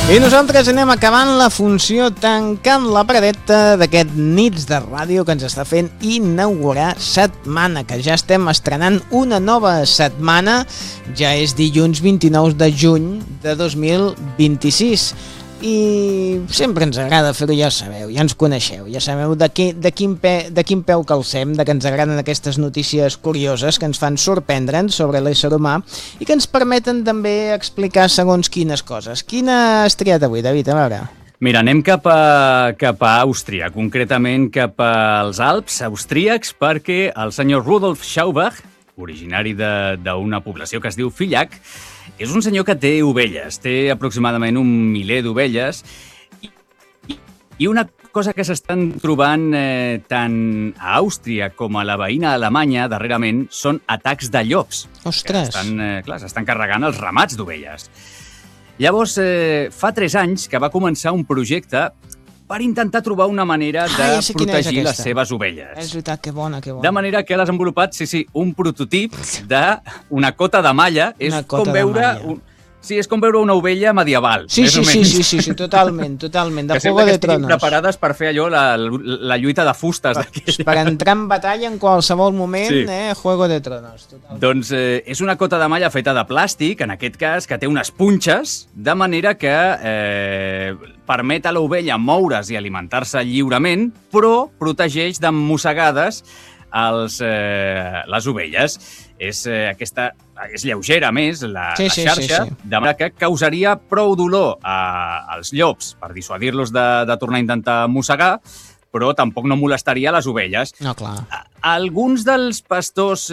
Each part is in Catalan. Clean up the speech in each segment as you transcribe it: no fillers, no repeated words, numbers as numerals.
I nosaltres anem acabant la funció tancant la paradeta d'aquest Nits de Ràdio que ens està fent inaugurar setmana, que ja estem estrenant una nova setmana, ja és dilluns 29 de juny de 2026. I sempre ens agrada fer-ho, ja sabeu, ja ens coneixeu, ja sabeu de quin peu calcem, de que ens agraden aquestes notícies curioses que ens fan sorprendre'ns sobre l'ésser humà i que ens permeten també explicar segons quines coses. Quina has triat avui, David? A veure. Mira, anem cap a Àustria, concretament cap als Alps austríacs, perquè el senyor Rudolf Schaubach, originari d'una població que es diu Villach, és un senyor que té ovelles, té aproximadament 1.000 d'ovelles, i una cosa que s'estan trobant tant a Àustria com a la veïna Alemanya darrerament són atacs de llops. Ostres! S'estan carregant els ramats d'ovelles. Llavors, fa 3 anys que va començar un projecte per intentar trobar una manera de protegir les seves ovelles. És veritat, que bona, que bona. De manera que ha desenvolupat, un prototip d'una cota de malla. És com veure una ovella medieval. Sí, totalment. De Juego de Tronos. Que estiguin preparades per fer allò, la lluita de fustes. Per entrar en batalla en qualsevol moment, Juego de Tronos. Totalment. Doncs és una cota de malla feta de plàstic, en aquest cas, que té unes punxes, de manera que permet a l'ovella moure's i alimentar-se lliurement, però protegeix de mossegades les ovelles. És lleugera més la xarxa, de manera que causaria prou dolor als llops per dissuadir-los de tornar a intentar mossegar, però tampoc no molestaria les ovelles. No, clar. Alguns dels pastors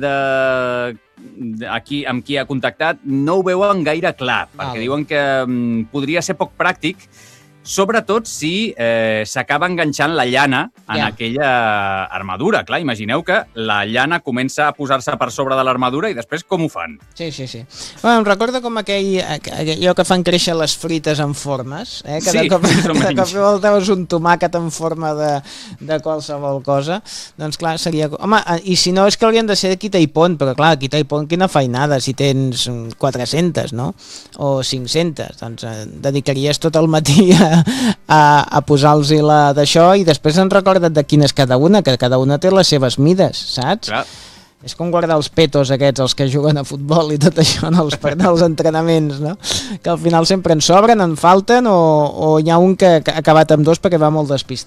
amb qui ha contactat no ho veuen gaire clar, perquè diuen que podria ser poc pràctic, sobretot si s'acaba enganxant la llana en aquella armadura. Clar, imagineu que la llana comença a posar-se per sobre de l'armadura i després com ho fan? Sí. Bueno, em recorda com allò que fan créixer les frites en formes, que de cop veus un tomàquet en forma de qualsevol cosa. Doncs clar, seria... Home, i si no és que haurien de ser de quita-i-pont, però clar, quita-i-pont, quina feinada, si tens 400, no? O 500, doncs dedicaries tot el matí a posar-los-hi d'això i després en recorda't de quina és cada una, que cada una té les seves mides, saps? Clar. És com guardar els petos aquests, els que juguen a futbol i tot això, els entrenaments, no? Que al final sempre en sobren, en falten, o hi ha un que ha acabat amb 2 perquè va molt despistat.